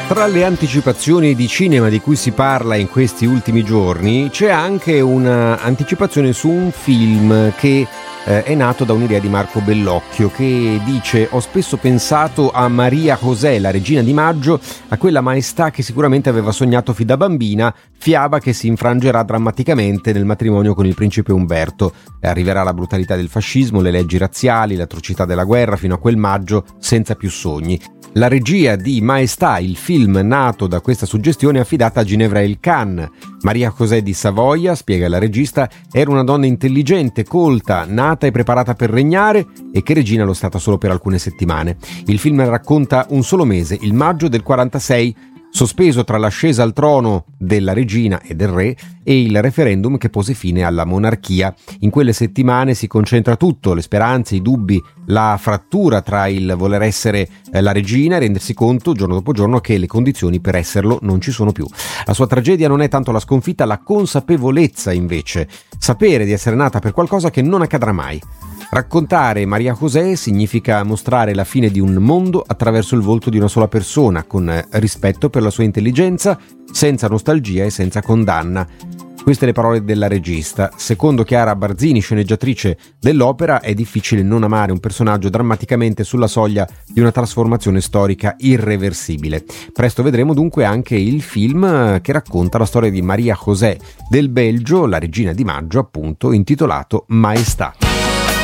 Tra le anticipazioni di cinema di cui si parla in questi ultimi giorni c'è anche un'anticipazione su un film che è nato da un'idea di Marco Bellocchio, che dice: ho spesso pensato a Maria José, la regina di maggio, a quella maestà che sicuramente aveva sognato fin da bambina, fiaba che si infrangerà drammaticamente nel matrimonio con il principe Umberto. Arriverà la brutalità del fascismo, le leggi razziali, l'atrocità della guerra, fino a quel maggio senza più sogni. La regia di Maestà, il film nato da questa suggestione, è affidata a Ginevra Elkann. Maria José di Savoia, spiega la regista, era una donna intelligente, colta, nata e preparata per regnare, e che regina lo è stata solo per alcune settimane. Il film racconta un solo mese, il maggio del 46, sospeso tra l'ascesa al trono della regina e del re e il referendum che pose fine alla monarchia. In quelle settimane si concentra tutto, le speranze, i dubbi, la frattura tra il voler essere la regina e rendersi conto giorno dopo giorno che le condizioni per esserlo non ci sono più. La sua tragedia non è tanto la sconfitta, la consapevolezza invece, sapere di essere nata per qualcosa che non accadrà mai. Raccontare Maria José significa mostrare la fine di un mondo attraverso il volto di una sola persona, con rispetto per la sua intelligenza, senza nostalgia e senza condanna. Queste le parole della regista. Secondo Chiara Barzini, sceneggiatrice dell'opera, è difficile non amare un personaggio drammaticamente sulla soglia di una trasformazione storica irreversibile. Presto vedremo dunque anche il film che racconta la storia di Maria José del Belgio, la regina di maggio, appunto, intitolato Maestà.